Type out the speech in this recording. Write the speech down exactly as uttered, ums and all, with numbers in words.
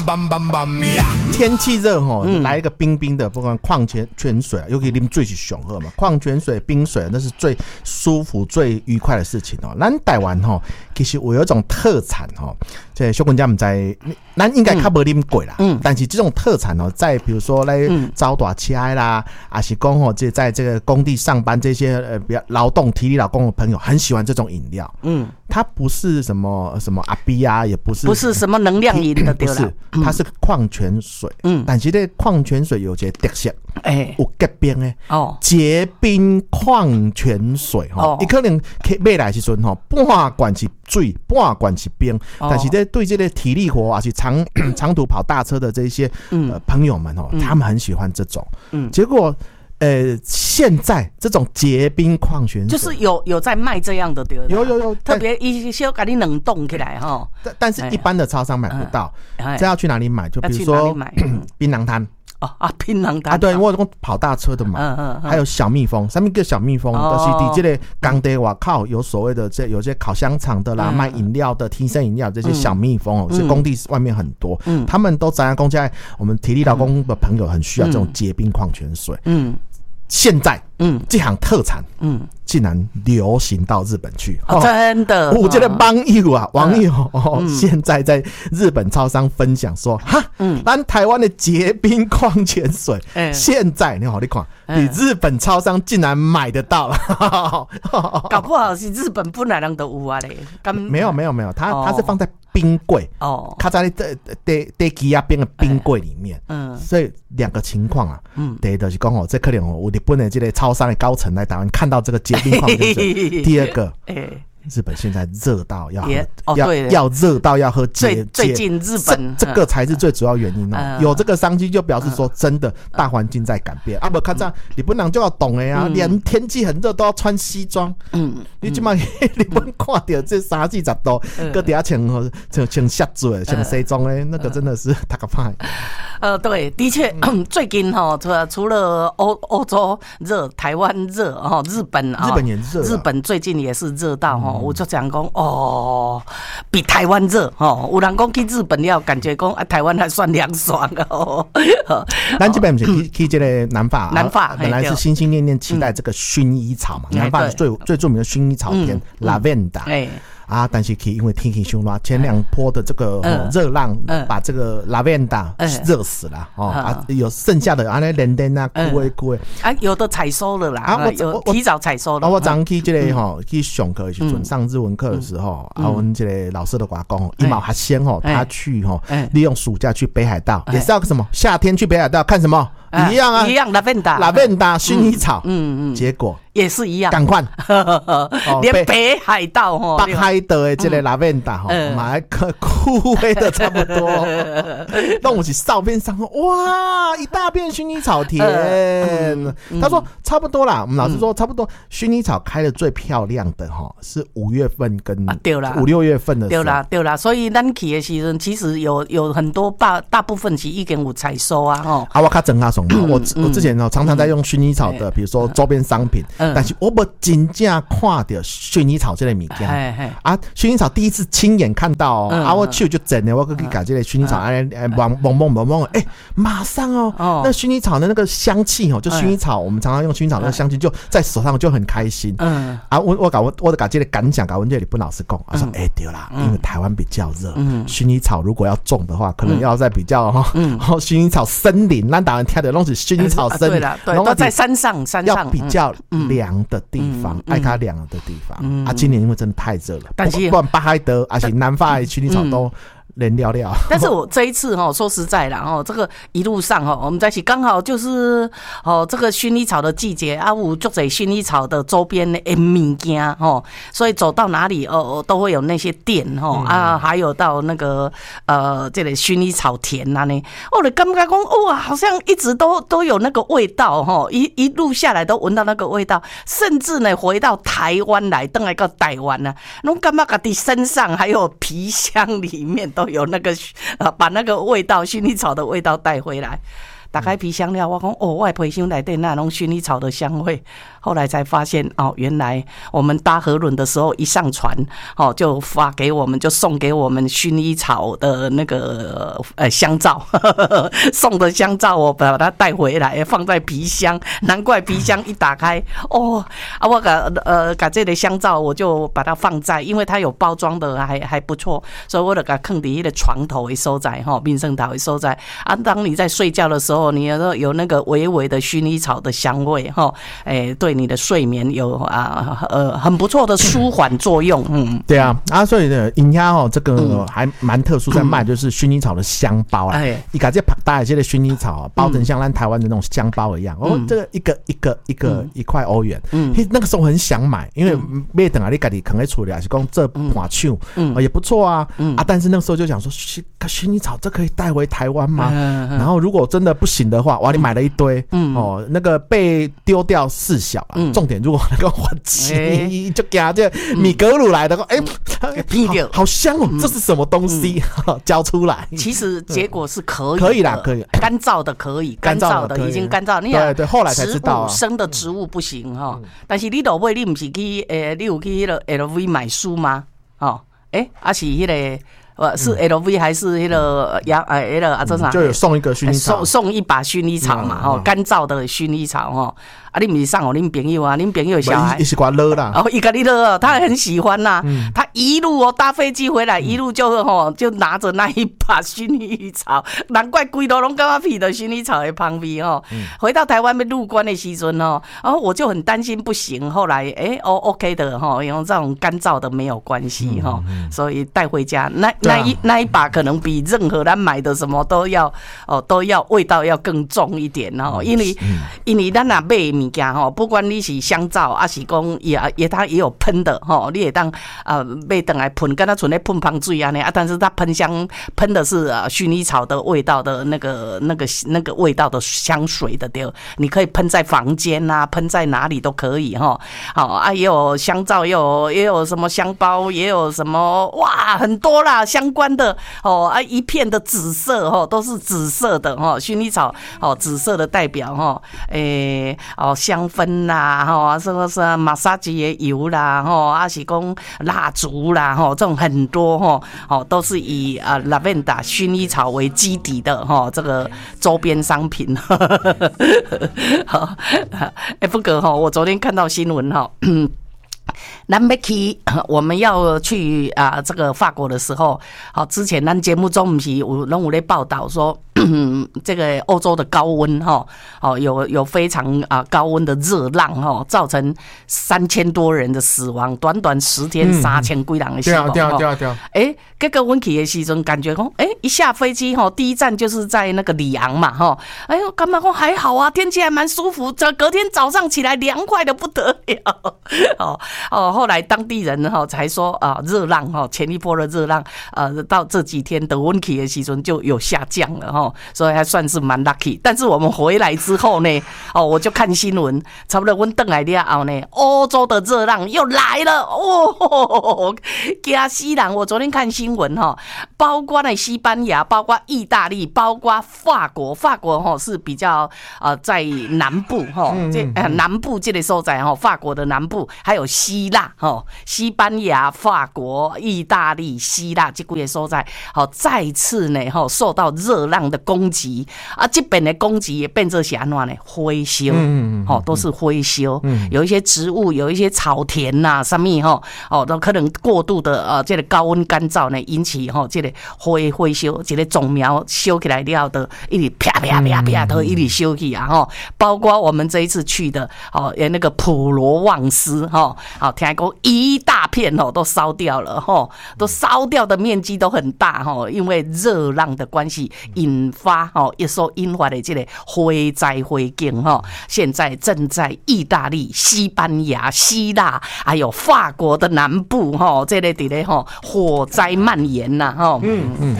天气热吼，来一个冰冰的，不管矿泉泉水，尤其啉水是上好嘛。矿泉水、冰水那是最舒服、最愉快的事情哦。咱台湾吼，其实有一种特产吼，这小群家唔知，咱应该较无啉过啦。嗯，但是这种特产哦，在比如说来招大车啦，还是讲吼，这在这个工地上班这些呃比较劳动体力劳工的朋友，很喜欢这种饮料。嗯，它不是什么什么阿 B 啊，也不是不是什么能量饮的，对了， 不是，它是矿泉水。嗯，但是这矿泉水有一个特色，哎、欸，有结冰的哦，结冰矿泉水哈，你、哦、可能买来时阵哈，半罐是水，半罐是冰，哦、但是这对这个体力活啊，是长长途跑大车的这些、呃、朋友们哦，嗯、他们很喜欢这种，嗯，结果。呃，现在这种结冰矿泉水就是有有在卖这样的，对， 有有有， 特别一些给你冷冻起来哈。 但但是一般的超商买不到，这要去哪里买？就比如说槟榔摊哦啊，槟榔摊啊，对，我有跑大车的嘛，嗯嗯，还有小蜜蜂，上面个小蜜蜂，就是伫这个工地外靠有所谓的这有些烤香肠的啦，卖饮料的、提神饮料这些小蜜蜂哦，是工地外面很多，嗯，他们都在工在我们体力劳工的朋友很需要这种结冰矿泉水，嗯。现在，嗯，这项特产，嗯，竟然流行到日本去， 哦哦、真的。 我觉得网友啊，网友、哦嗯、现在在日本超商分享说，哈，嗯，咱台湾的结冰矿泉水，嗯、现在你好，你看，你日本超商竟然买得到了， 搞不好是日本本来人都有啊嘞， 没有没有没有，它它是放在冰柜哦，它在这得得机啊边的冰柜里面，嗯，所以两个情况啊，嗯，第一就是讲哦，这可能哦，日本的这个超商的高层来台湾看到这个结冰矿泉水，第二个，日本现在热到要喝、哦、要要热到要喝结， 最近日本这, 这个才是最主要原因哦、嗯。有这个商机就表示说，真的大环境在改变、嗯、啊！不看这样，日本人就要懂了呀、啊嗯，连天气很热都要穿西装。嗯，你起码日本看到这三四十度，搁底下穿穿穿靴子、穿西装诶，那个真的是太可怕。 呃，对，的确，嗯、最近哈、哦，除了欧欧洲热，台湾热哦，日本啊、哦， 日本也热、啊， 日本最近也是热到哈。我就讲讲哦，比台湾热哦。有人讲去日本了，感觉讲啊，台湾还算凉爽哦。 咱这边不是去去这个南法， 南法本来是心心念念期待这个薰衣草嘛，南法是最最著名的薰衣草田 Lavender。啊，但是因为天气凶热，前两波的这个热、哦、浪、嗯、把这个拉维达热死了、嗯、哦、嗯、啊，有剩下的啊那连连啊枯萎枯萎啊，有的采收了啦，啊，有提早采收了。 啊，我早去这个吼、嗯、去上课的时候、嗯，上日文课的时候，嗯、啊，我们这个老师都跟我讲，一毛学生吼，他去吼、嗯，利用暑假去北海道，嗯、也是要什么夏天去北海道看什么。一样啊， 一样，拉芬达， 拉芬达薰衣草，嗯嗯，结果也是一样， 赶快， 连北海道哈， 北海道的这个拉芬达哈，买个枯萎的差不多，让我去照片上哇，一大片薰衣草田。他说差不多啦，我们老师说差不多，薰衣草开的最漂亮的哈是五月份跟五六月份的时候， 对啦对啦，所以咱去的时候其实有有很多大大部分是已经有采收啊哈。 啊，我看整下送。嗯、我我之前常常在用薰衣草的，嗯、比如说周边商品，嗯、但是我没真正看到薰衣草这类物件啊。薰衣草第一次亲眼看到、哦嗯、啊，我去就整了，我可以改这类薰衣草，哎哎，萌萌萌萌萌，哎，马上哦，哦那薰衣草的那个香气哦，就薰衣草，嗯、我们常常用薰衣草那个香气，就在手上就很开心。嗯啊，我我搞我我搞这个感想，搞问这里不老实讲，啊说哎对啦，因为台湾比较热，嗯，薰衣草如果要种的话，可能要在比较哈，嗯，薰衣草森林，那当然听的。都是薰衣草森林、 啊，对，都在山上，山上要比较凉的地方，爱它凉的地方、嗯、啊。今年因为真的太热了，但是不管北海道还是南法的薰衣草都。人聊聊， 但是我这一次哈，说实在啦哈，这个一路上哈，我们在一起刚好就是哦，这个薰衣草的季节啊，有足侪薰衣草的周边的物件哈，所以走到哪里哦，都会有那些店哈、嗯、啊，还有到那个呃，这个薰衣草田啊呢，我就感觉讲哇，好像一直都都有那个味道哈，一一路下来都闻到那个味道，甚至呢回到台湾来，登来到台湾呢，侬感觉自己身上还有皮箱里面都。有那个呃，把那个味道，薰衣草的味道带回来， 打开皮箱了，我讲哦，我的皮箱内底那种薰衣草的香味。后来才发现哦，原来我们搭河轮的时候一上船，哦，就发给我们，就送给我们薰衣草的那个呃香皂，送的香皂我把它带回来，放在皮箱，难怪皮箱一打开，哦啊，我把呃把这个香皂我就把它放在，因为它有包装的还还不错，所以我就把它放在那个床头的所在哈，民生头的所在啊。当你在睡觉的时候，你有有那个微微的薰衣草的香味哈，哎，对你的睡眠有啊呃很不错的舒缓作用。嗯， 对啊啊，所以呢，人家哦这个还蛮特殊，在卖就是薰衣草的香包啊，你把这大一些的薰衣草包成像咱台湾的那种香包一样，哦，这个一个一个一个一块欧元，嗯，那个时候很想买，因为买等下你自己可能处理还是讲这盘手，嗯，也不错啊，啊，但是那个时候就想说，薰衣草这可以带回台湾吗？然后如果真的不行的话，哇，你买了一堆，嗯，哦，那个被丢掉事小啊，重点如果能够还击，就给他这米格鲁来的，哎，好香哦，这是什么东西？交出来。 其实结果是可以， 可以啦，可以， 干燥的可以，干燥的已经干燥。你对对，后来才知道， 生的植物不行哈。但是你落尾你不是去诶，你有去那个 L V 买书吗？哦，哎，还是那个。呃，是 L V 还是那个洋呃那个啊？这啥？ 就有送一个薰衣草， 送送一把薰衣草嘛，哦，干燥的薰衣草哦。啊，你不是送给恁朋友啊？恁朋友小孩， 一是给我勒啦。 哦，一个你勒，他很喜欢呐、啊。嗯、他一路哦搭飞机回来，一路就哦就拿着那一把薰衣草，难怪规路拢感觉闻到薰衣草的香味哦。嗯、回到台湾被入关的时阵哦，然后我就很担心不行，后来哎哦 OK 的哈、哦，用这种干燥的没有关系哈、哦，嗯嗯、所以带回家那那一、啊、那一把可能比任何咱买的什么都要哦都要味道要更重一点哦，因为、嗯、因为咱若买。物件吼，不管你是香皂，还是讲也也它也有喷的吼，你也当呃买回来喷，跟它纯咧喷香水安尼啊，但是它喷香喷的是呃薰衣草的味道的那个那个那个味道的香水的对，你可以喷在房间啊，喷在哪里都可以哈。好啊，也有香皂，也有也有什么香包，也有什么哇很多啦相关的哦啊，一片的紫色哈，都是紫色的哈，薰衣草哦紫色的代表哈，诶哦。香氛啦，吼啊，什么什么马杀鸡的油啦，吼啊是讲蜡烛啦，吼这种很多吼，哦都是以啊 lavender 薰衣草为基底的吼，这个周边商品。好，哎不过吼，我昨天看到新闻哈。咱要去，我们要去啊、呃，这个法国的时候，好，之前咱节目中不是有拢有咧报道说，这个欧洲的高温哈，哦有有非常啊高温的热浪哈，造成三千多人的死亡，短短十天三千几人的死亡。 对啊对啊对啊！ 哎，这个阮去的时阵感觉讲，哎，一下飞机哈，第一站就是在那个里昂嘛哈，哎呦，干嘛讲还好啊，天气还蛮舒服，这隔天早上起来凉快的不得了，哦。哦，后来当地人哈才说啊，热浪哈，前一波的热浪，呃，到这几天的温气的时阵就有下降了哈，所以还算是蛮 lucky。但是我们回来之后呢，哦，我就看新闻，差不多我回来了后呢，欧洲的热浪又来了哦，吓死人！我昨天看新闻哈，包括了西班牙，包括意大利，包括法国，法国哈是比较呃在南部哈，这呃南部这个所在哈，法国的南部还有西。希腊、西班牙、法国、意大利、希腊这几个所在，再次呢受到热浪的攻击啊！这边的攻击也变成是怎样呢？灰修，嗯嗯，都是灰修，嗯，有一些植物，有一些草田呐、啊，什么哈，哦，都可能过度的呃，这个高温干燥呢，引起哈这个灰灰修，这个种苗修起来了的，一直啪啪啪啪都一直修起啊哈！包括我们这一次去的哦，那个普罗旺斯哈。好，听讲一大片哦，都烧掉了哈，都烧掉的面积都很大哈，因为热浪的关系引发哦，一所引发的这个火灾火警哈，现在正在意大利、西班牙、希腊还有法国的南部哈，这类的嘞哈，火灾蔓延呐哈。嗯嗯，